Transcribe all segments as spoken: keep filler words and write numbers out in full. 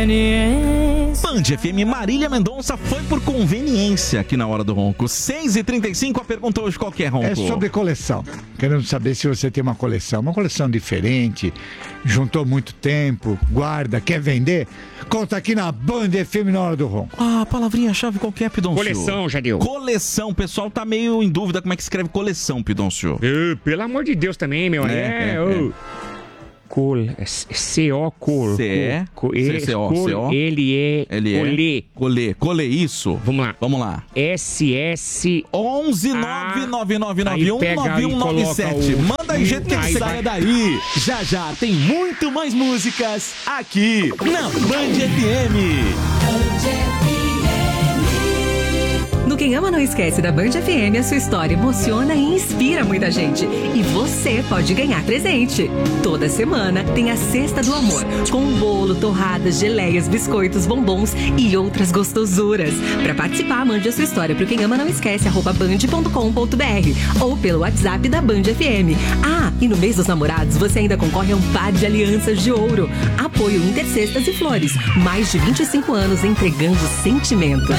conveniência. Band F M, Marília Mendonça foi por conveniência aqui na Hora do Ronco. seis e trinta e cinco, a pergunta hoje qual que é, Ronco? É sobre coleção. Queremos saber se você tem uma coleção, uma coleção diferente, juntou muito tempo, guarda, quer vender? Conta aqui na Band F M na Hora do Ronco. Ah, palavrinha-chave qual que é, Pidoncio? Coleção, Jadeu. Coleção. O pessoal tá meio em dúvida como é que escreve coleção, Pidoncio. Uh, pelo amor de Deus também, meu. É, É, é, uh. Col, C O Col. C E C O C O Ele é Ele é Colê. Colê, Colê, isso. Vamos lá. Vamos lá. S S onze nove nove nove nove um nove um nove sete. o- Manda aí, jeito que Aí ele vai. sai Daí, já já tem muito mais músicas aqui na Band F M. No Quem Ama Não Esquece da Band F M, a sua história emociona e inspira muita gente. E você pode ganhar presente. Toda semana tem a Cesta do Amor, com bolo, torradas, geleias, biscoitos, bombons e outras gostosuras. Para participar, mande a sua história pro Quem Ama Não Esquece, arroba band ponto com ponto b r ou pelo WhatsApp da Band F M. Ah, e no mês dos namorados, você ainda concorre a um par de alianças de ouro. Apoio Intercestas e Flores. Mais de vinte e cinco anos entregando sentimentos.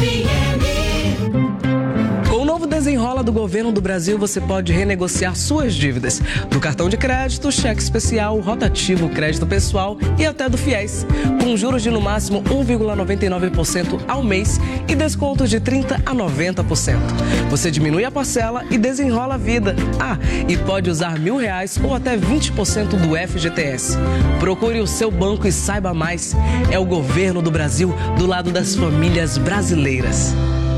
Com o novo Desenrola do Governo do Brasil, você pode renegociar suas dívidas do cartão de crédito, cheque especial, rotativo, crédito pessoal e até do FIES, com juros de no máximo um vírgula noventa e nove por cento ao mês e descontos de trinta por cento a noventa por cento. Você diminui a parcela e desenrola a vida. Ah, e pode usar mil reais ou até vinte por cento do F G T S. Procure o seu banco e saiba mais. É o Governo do Brasil do lado das famílias brasileiras.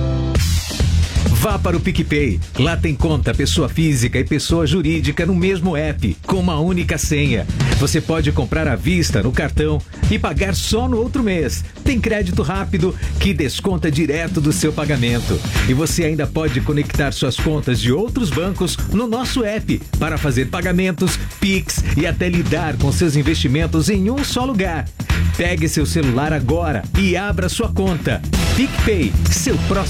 Vá para o PicPay. Lá tem conta pessoa física e pessoa jurídica no mesmo app, com uma única senha. Você pode comprar à vista no cartão e pagar só no outro mês. Tem crédito rápido que desconta direto do seu pagamento. E você ainda pode conectar suas contas de outros bancos no nosso app para fazer pagamentos, Pix e até lidar com seus investimentos em um só lugar. Pegue seu celular agora e abra sua conta. PicPay, seu próximo